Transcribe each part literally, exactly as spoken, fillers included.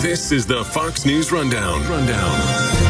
This is the Fox News Rundown. Rundown.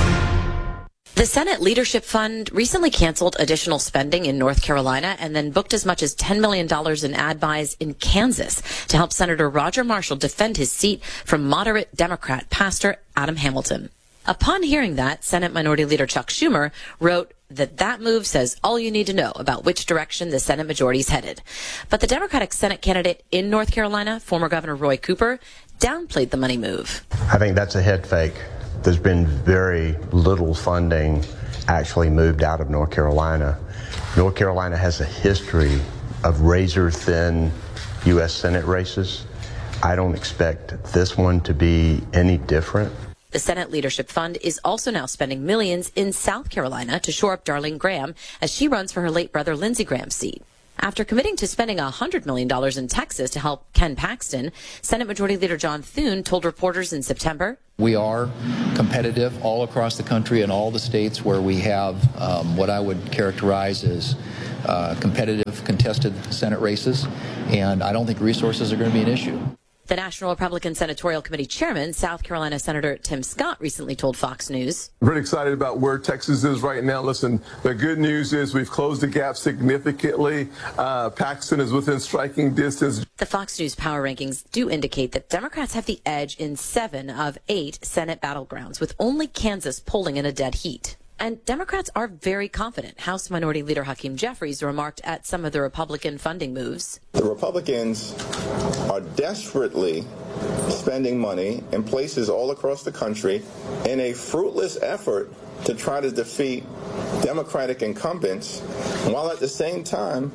The Senate Leadership Fund recently canceled additional spending in North Carolina and then booked as much as ten million dollars in ad buys in Kansas to help Senator Roger Marshall defend his seat from moderate Democrat Pastor Adam Hamilton. Upon hearing that, Senate Minority Leader Chuck Schumer wrote that that move says all you need to know about which direction the Senate majority is headed. But the Democratic Senate candidate in North Carolina, former Governor Roy Cooper, downplayed the money move. I think that's a head fake. There's been very little funding actually moved out of North Carolina. North Carolina has a history of razor-thin U S Senate races. I don't expect this one to be any different. The Senate Leadership Fund is also now spending millions in South Carolina to shore up Darlene Graham as she runs for her late brother Lindsey Graham's seat. After committing to spending one hundred million dollars in Texas to help Ken Paxton, Senate Majority Leader John Thune told reporters in September, "We are competitive all across the country in all the states where we have um, what I would characterize as uh, competitive, contested Senate races, and I don't think resources are going to be an issue." The National Republican Senatorial Committee Chairman, South Carolina Senator Tim Scott, recently told Fox News, "Very excited about where Texas is right now. Listen, the good news is we've closed the gap significantly. Uh, Paxton is within striking distance." The Fox News Power Rankings do indicate that Democrats have the edge in seven of eight Senate battlegrounds, with only Kansas polling in a dead heat. And Democrats are very confident. House Minority Leader Hakeem Jeffries remarked at some of the Republican funding moves. The Republicans are desperately spending money in places all across the country in a fruitless effort to try to defeat Democratic incumbents, while at the same time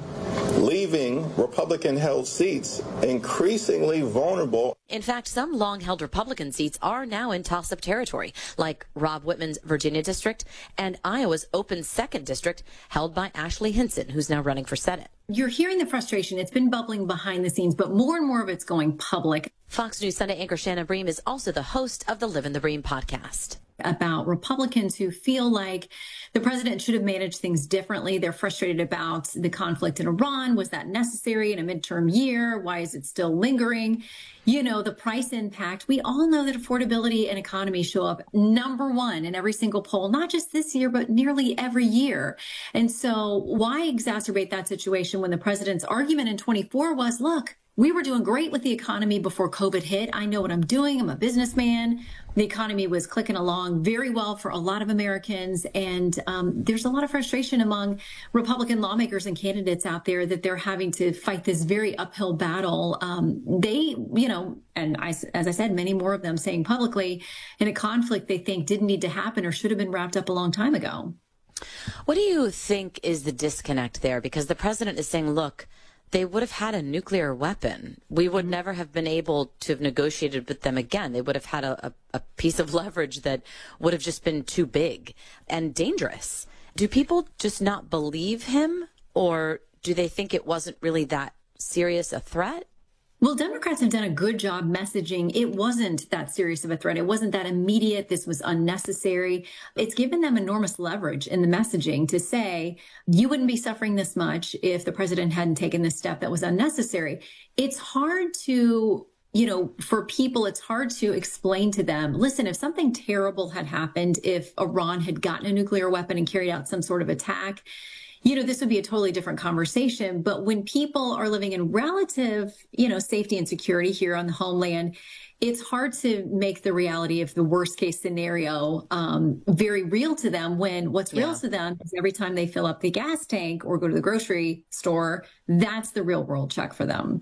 leaving Republican-held seats increasingly vulnerable. In fact, some long-held Republican seats are now in toss-up territory, like Rob Whitman's Virginia district and Iowa's open second district held by Ashley Hinson, who's now running for Senate. You're hearing the frustration. It's been bubbling behind the scenes, but more and more of it's going public. Fox News Sunday anchor Shannon Bream is also the host of the Live in the Bream podcast. About Republicans who feel like the president should have managed things differently. They're frustrated about the conflict in Iran. Was that necessary in a midterm year? Why is it still lingering? You know, the price impact. We all know that affordability and economy show up number one in every single poll, not just this year, but nearly every year. And so why exacerbate that situation when the president's argument in twenty-four was, look, we were doing great with the economy before COVID hit. I know what I'm doing. I'm a businessman. The economy was clicking along very well for a lot of Americans. And um, there's a lot of frustration among Republican lawmakers and candidates out there that they're having to fight this very uphill battle. Um, they, you know, and I, as I said, many more of them saying publicly in a conflict they think didn't need to happen or should have been wrapped up a long time ago. What do you think is the disconnect there? Because the president is saying, look, they would have had a nuclear weapon. We would never have been able to have negotiated with them again. They would have had a, a, a piece of leverage that would have just been too big and dangerous. Do people just not believe him, or do they think it wasn't really that serious a threat? Well, Democrats have done a good job messaging. It wasn't that serious of a threat. It wasn't that immediate. This was unnecessary. It's given them enormous leverage in the messaging to say, you wouldn't be suffering this much if the president hadn't taken this step that was unnecessary. It's hard to, you know, for people, it's hard to explain to them, listen, if something terrible had happened, if Iran had gotten a nuclear weapon and carried out some sort of attack, you know, this would be a totally different conversation. But when people are living in relative, you know, safety and security here on the homeland, it's hard to make the reality of the worst case scenario um, very real to them, when what's real yeah. to them is every time they fill up the gas tank or go to the grocery store, that's the real world check for them.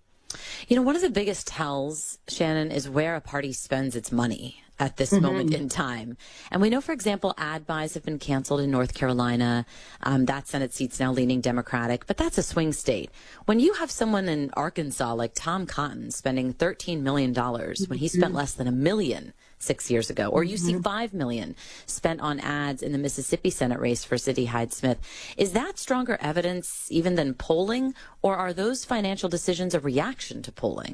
You know, one of the biggest tells, Shannon, is where a party spends its money at this mm-hmm. moment in time. And we know, for example, ad buys have been canceled in North Carolina. Um, that Senate seat's now leaning Democratic, but that's a swing state. When you have someone in Arkansas like Tom Cotton spending thirteen million dollars mm-hmm. when he spent less than a million six years ago, or you mm-hmm. see five million dollars spent on ads in the Mississippi Senate race for Sidney Hyde-Smith, is that stronger evidence even than polling, or are those financial decisions a reaction to polling?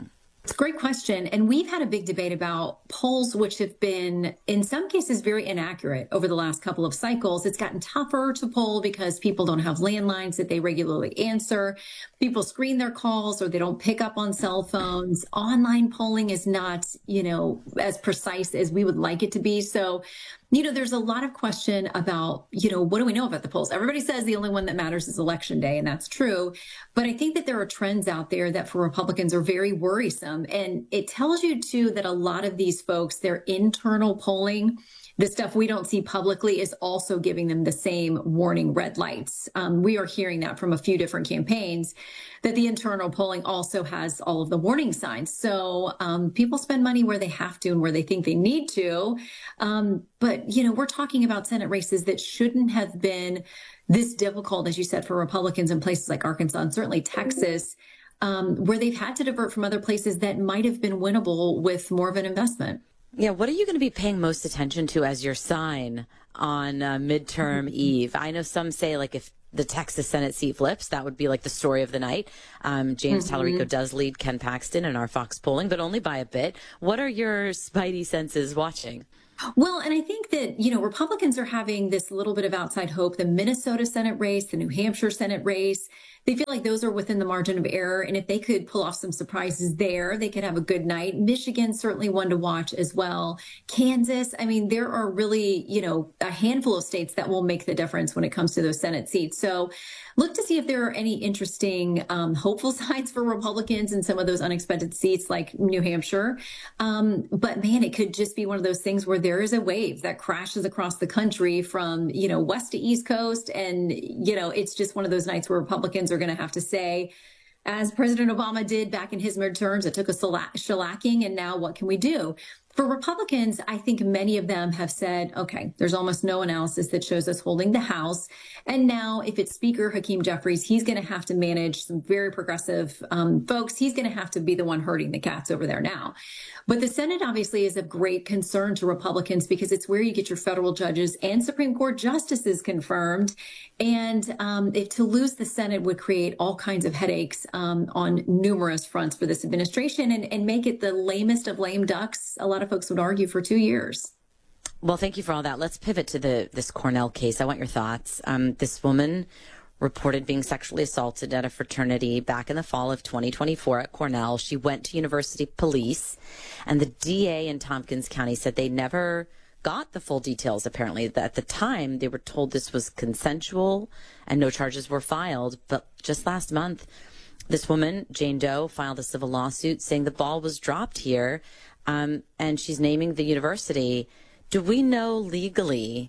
It's a great question. And we've had a big debate about polls, which have been, in some cases, very inaccurate over the last couple of cycles. It's gotten tougher to poll because people don't have landlines that they regularly answer. People screen their calls or they don't pick up on cell phones. Online polling is not, you know, as precise as we would like it to be. So, you know, there's a lot of question about, you know, what do we know about the polls? Everybody says the only one that matters is election day, and that's true. But I think that there are trends out there that for Republicans are very worrisome. And it tells you, too, that a lot of these folks, their internal polling, the stuff we don't see publicly, is also giving them the same warning red lights. Um, we are hearing that from a few different campaigns, that the internal polling also has all of the warning signs. So um, people spend money where they have to and where they think they need to. Um, but, you know, we're talking about Senate races that shouldn't have been this difficult, as you said, for Republicans in places like Arkansas and certainly Texas, um, where they've had to divert from other places that might have been winnable with more of an investment. Yeah, what are you going to be paying most attention to as your sign on uh, midterm eve? I know some say, like, if the Texas Senate seat flips, that would be like the story of the night. Um, James mm-hmm. Tallarico does lead Ken Paxton in our Fox polling, but only by a bit. What are your spidey senses watching? Well, and I think that, you know, Republicans are having this little bit of outside hope. The Minnesota Senate race, the New Hampshire Senate race, they feel like those are within the margin of error. And if they could pull off some surprises there, they could have a good night. Michigan, certainly one to watch as well. Kansas, I mean, there are really, you know, a handful of states that will make the difference when it comes to those Senate seats. So look to see if there are any interesting, um, hopeful signs for Republicans in some of those unexpected seats like New Hampshire. Um, but man, it could just be one of those things where there is a wave that crashes across the country from, you know, west to east coast. And, you know, it's just one of those nights where Republicans are going to have to say, as President Obama did back in his midterms, it took a shellacking, and now what can we do? For Republicans, I think many of them have said, okay, there's almost no analysis that shows us holding the House. And now if it's Speaker Hakeem Jeffries, he's going to have to manage some very progressive um, folks. He's going to have to be the one herding the cats over there now. But the Senate obviously is of great concern to Republicans because it's where you get your federal judges and Supreme Court justices confirmed. And um, if to lose the Senate would create all kinds of headaches um, on numerous fronts for this administration and, and make it the lamest of lame ducks, a lot of folks would argue, for two years. Well, thank you for all that. Let's pivot to the this Cornell case. I want your thoughts. Um, this woman reported being sexually assaulted at a fraternity back in the fall of twenty twenty-four at Cornell. She went to university police, and the D A in Tompkins County said they never got the full details. Apparently, at the time, they were told this was consensual and no charges were filed. But just last month, this woman, Jane Doe, filed a civil lawsuit saying the ball was dropped here, um, and she's naming the university. Do we know legally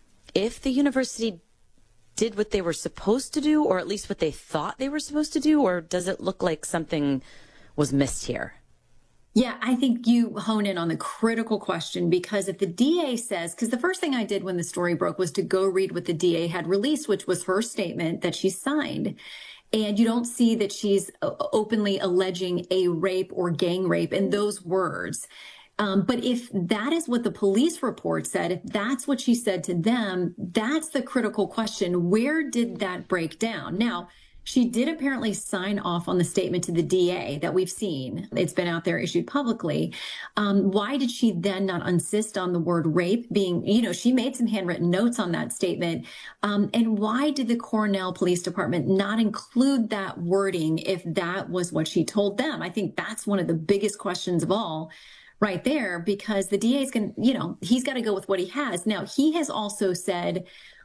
if the university did what they were supposed to do, or at least what they thought they were supposed to do, or does it look like something was missed here? Yeah, I think you hone in on the critical question, because if the D A says, because the first thing I did when the story broke was to go read what the D A had released, which was her statement that she signed. And you don't see that she's openly alleging a rape or gang rape in those words. Um, but if that is what the police report said, if that's what she said to them, that's the critical question. Where did that break down? Now, she did apparently sign off on the statement to the D A that we've seen. It's been out there issued publicly. Um, why did she then not insist on the word rape being, you know, she made some handwritten notes on that statement. Um, and why did the Cornell Police Department not include that wording if that was what she told them? I think that's one of the biggest questions of all right there, because the D A is going to, you know, he's got to go with what he has. Now, he has also said,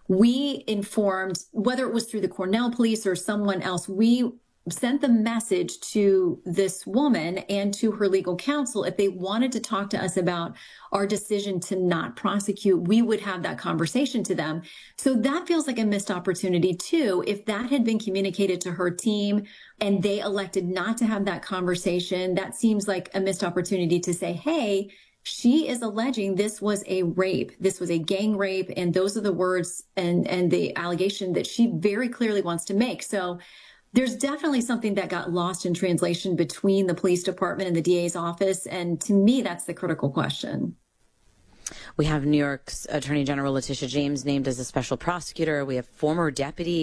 we informed, whether it was through the Cornell police or someone else, we sent the message to this woman and to her legal counsel. If they wanted to talk to us about our decision to not prosecute, we would have that conversation to them. So that feels like a missed opportunity too. If that had been communicated to her team and they elected not to have that conversation, that seems like a missed opportunity to say, hey, she is alleging this was a rape. This was a gang rape. And those are the words and, and the allegation that she very clearly wants to make. So there's definitely something that got lost in translation between the police department and the D A's office. And to me, that's the critical question. We have New York's Attorney General Letitia James named as a special prosecutor. We have former Deputy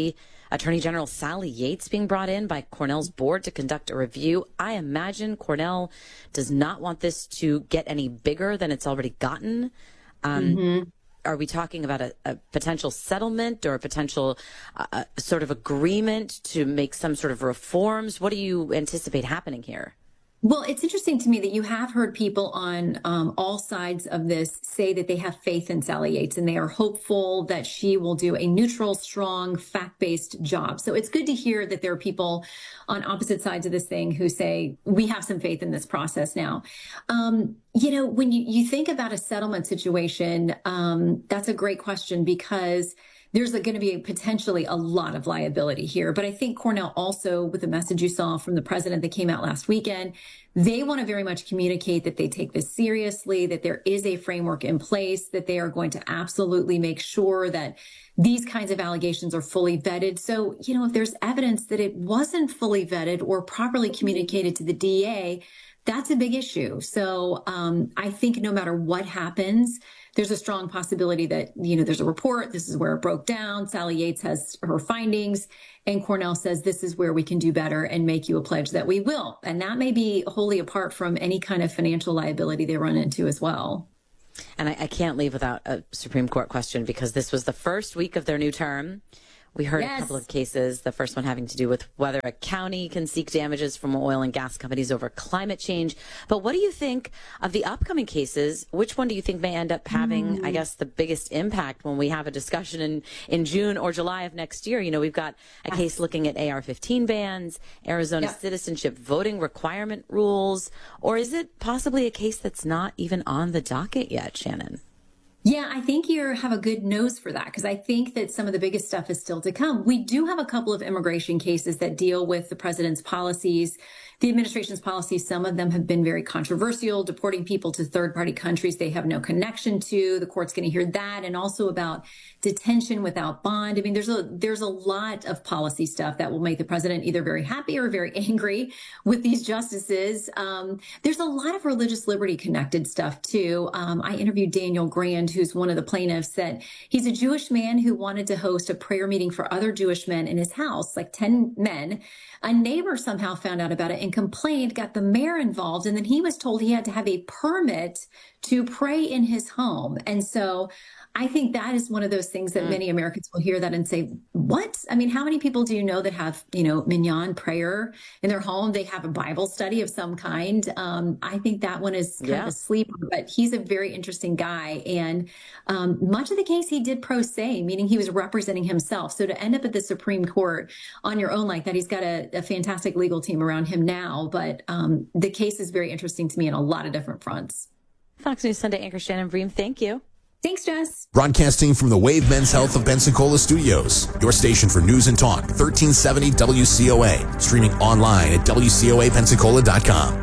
Attorney General Sally Yates being brought in by Cornell's board to conduct a review. I imagine Cornell does not want this to get any bigger than it's already gotten. Um, mm-hmm. Are we talking about a, a potential settlement or a potential uh, sort of agreement to make some sort of reforms? What do you anticipate happening here? Well, it's interesting to me that you have heard people on um, all sides of this say that they have faith in Sally Yates and they are hopeful that she will do a neutral, strong, fact-based job. So it's good to hear that there are people on opposite sides of this thing who say, we have some faith in this process now. Um, you know, when you, you think about a settlement situation, um, that's a great question because there's going to be potentially a lot of liability here. But I think Cornell also, with the message you saw from the president that came out last weekend, they want to very much communicate that they take this seriously, that there is a framework in place, that they are going to absolutely make sure that these kinds of allegations are fully vetted. So, you know, if there's evidence that it wasn't fully vetted or properly communicated to the D A, that's a big issue. So um, I think no matter what happens, there's a strong possibility that, you know, there's a report. This is where it broke down. Sally Yates has her findings and Cornell says this is where we can do better and make you a pledge that we will. And that may be wholly apart from any kind of financial liability they run into as well. And I, I can't leave without a Supreme Court question because this was the first week of their new term. We heard yes. a couple of cases, the first one having to do with whether a county can seek damages from oil and gas companies over climate change. But what do you think of the upcoming cases? Which one do you think may end up having, mm. I guess, the biggest impact when we have a discussion in, in June or July of next year? You know, we've got a case looking at A R fifteen bans, Arizona yeah. citizenship voting requirement rules, or is it possibly a case that's not even on the docket yet, Shannon? Yeah, I think you have a good nose for that because I think that some of the biggest stuff is still to come. We do have a couple of immigration cases that deal with the president's policies, the administration's policies. Some of them have been very controversial, deporting people to third-party countries they have no connection to. The court's going to hear that, and also about detention without bond. I mean, there's a there's a lot of policy stuff that will make the president either very happy or very angry with these justices. Um, there's a lot of religious liberty connected stuff too. Um, I interviewed Daniel Grand, who's one of the plaintiffs, that he's a Jewish man who wanted to host a prayer meeting for other Jewish men in his house, like ten men. A neighbor somehow found out about it and complained, got the mayor involved, and then he was told he had to have a permit to pray in his home. And so I think that is one of those things that mm. many Americans will hear that and say, what? I mean, how many people do you know that have, you know, minyan prayer in their home? They have a Bible study of some kind. Um, I think that one is kind yeah. of a sleeper, but he's a very interesting guy. And um, much of the case he did pro se, meaning he was representing himself. So to end up at the Supreme Court on your own like that, he's got a, a fantastic legal team around him now. But um, the case is very interesting to me on a lot of different fronts. Fox News Sunday anchor Shannon Bream, thank you. Thanks, Jess. Broadcasting from the Wave Men's Health of Pensacola studios, your station for news and talk, thirteen seventy W C O A. Streaming online at W C O A Pensacola dot com.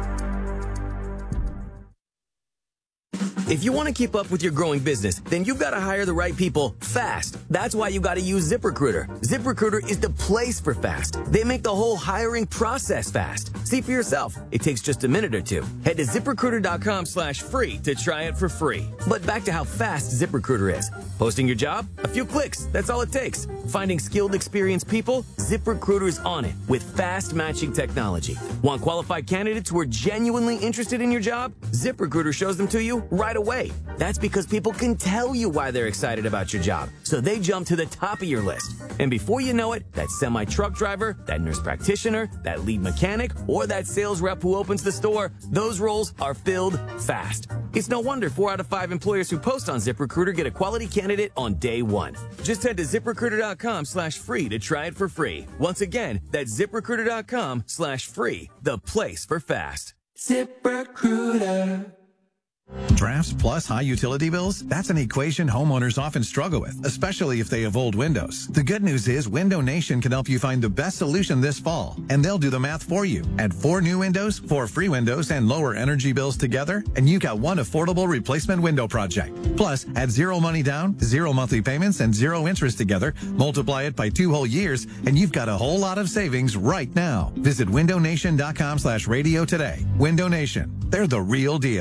If you want to keep up with your growing business, then you've got to hire the right people fast. That's why you got to use ZipRecruiter. ZipRecruiter is the place for fast. They make the whole hiring process fast. See for yourself. It takes just a minute or two. Head to ZipRecruiter.com slash free to try it for free. But back to how fast ZipRecruiter is. Posting your job? A few clicks. That's all it takes. Finding skilled, experienced people? ZipRecruiter's on it with fast matching technology. Want qualified candidates who are genuinely interested in your job? ZipRecruiter shows them to you right away. That's because people can tell you why they're excited about your job, so they jump to the top of your list. And before you know it, that semi-truck driver, that nurse practitioner, that lead mechanic, or that sales rep who opens the store, those roles are filled fast. It's no wonder four out of five employers who post on ZipRecruiter get a quality candidate on day one. Just head to ZipRecruiter.com slash free to try it for free. Once again, that's ZipRecruiter.com slash free, the place for fast. ZipRecruiter. Drafts plus high utility bills? That's an equation homeowners often struggle with, especially if they have old windows. The good news is Window Nation can help you find the best solution this fall, and they'll do the math for you. Add four new windows, four free windows, and lower energy bills together, and you got one affordable replacement window project. Plus, add zero money down, zero monthly payments, and zero interest together, multiply it by two whole years, and you've got a whole lot of savings right now. Visit window nation dot com slash radio today. Window Nation. They're the real deal.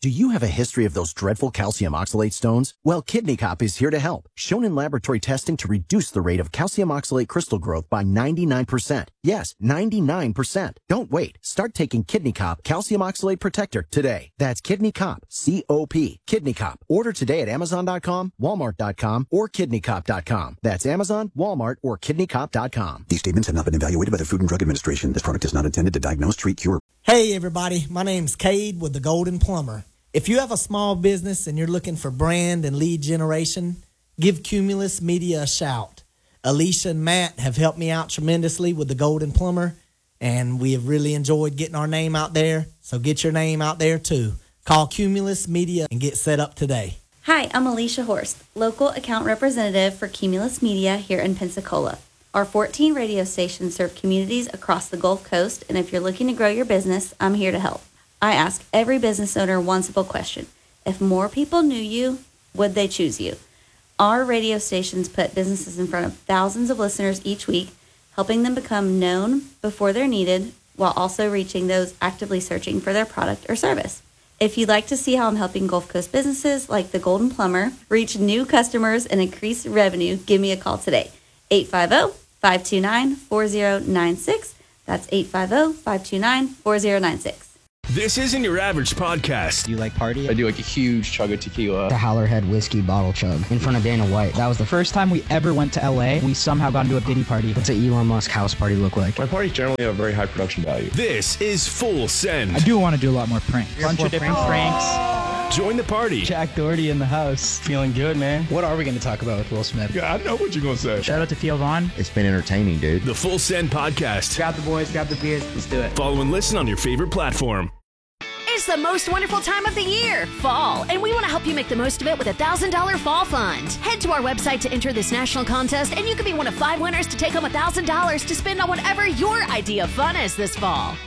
Do you have a history of those dreadful calcium oxalate stones? Well, Kidney Cop is here to help. Shown in laboratory testing to reduce the rate of calcium oxalate crystal growth by ninety-nine percent. Yes, ninety-nine percent. Don't wait. Start taking Kidney Cop Calcium Oxalate Protector today. That's Kidney Cop, C O P. Kidney Cop. Order today at Amazon dot com, Walmart dot com, or Kidney Cop dot com. That's Amazon, Walmart, or Kidney Cop dot com. These statements have not been evaluated by the Food and Drug Administration. This product is not intended to diagnose, treat, cure. Hey, everybody. My name's Cade with the Golden Plumber. If you have a small business and you're looking for brand and lead generation, give Cumulus Media a shout. Alicia and Matt have helped me out tremendously with the Golden Plumber, and we have really enjoyed getting our name out there, so get your name out there too. Call Cumulus Media and get set up today. Hi, I'm Alicia Horst, local account representative for Cumulus Media here in Pensacola. Our fourteen radio stations serve communities across the Gulf Coast, and if you're looking to grow your business, I'm here to help. I ask every business owner one simple question. If more people knew you, would they choose you? Our radio stations put businesses in front of thousands of listeners each week, helping them become known before they're needed, while also reaching those actively searching for their product or service. If you'd like to see how I'm helping Gulf Coast businesses like the Golden Plumber reach new customers and increase revenue, give me a call today. eight five zero, five two nine, four zero nine six. That's eight five zero, five two nine, four zero nine six. This isn't your average podcast. Do you like party? I do like a huge chug of tequila. The Howlerhead whiskey bottle chug in front of Dana White. That was the first time we ever went to L A. We somehow got into a Diddy party. What's an Elon Musk house party look like? My parties generally have very high production value. This is Full Send. I do want to do a lot more pranks. A bunch of different pranks. Join the party. Jack Doherty in the house. Feeling good, man. What are we going to talk about with Will Smith? Yeah, I know what you're going to say. Shout out to Theo Vaughn. It's been entertaining, dude. The Full Send podcast. Grab the boys, grab the beers. Let's do it. Follow and listen on your favorite platform. It's the most wonderful time of the year, fall, and we want to help you make the most of it with a one thousand dollars Fall Fund. Head to our website to enter this national contest, and you could be one of five winners to take home one thousand dollars to spend on whatever your idea of fun is this fall.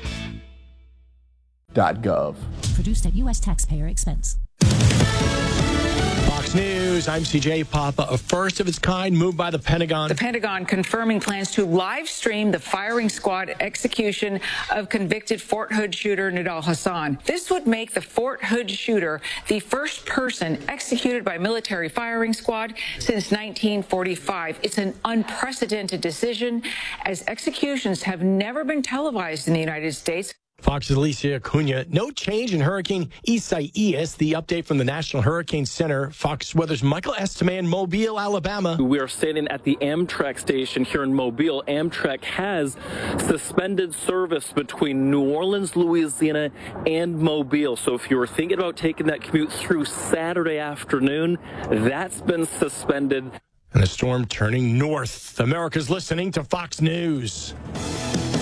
.gov. Produced at U S taxpayer expense. Fox News, I'm C J Papa. A first of its kind move by the Pentagon. The Pentagon confirming plans to live stream the firing squad execution of convicted Fort Hood shooter Nidal Hasan. This would make the Fort Hood shooter the first person executed by military firing squad since nineteen forty-five. It's an unprecedented decision, as executions have never been televised in the United States. Fox's Alicia Acuna. No change in Hurricane Isaias. The update from the National Hurricane Center. Fox Weather's Michael Estime in Mobile, Alabama. We are standing at the Amtrak station here in Mobile. Amtrak has suspended service between New Orleans, Louisiana, and Mobile. So if you were thinking about taking that commute through Saturday afternoon, that's been suspended. And a storm turning north. America's listening to Fox News.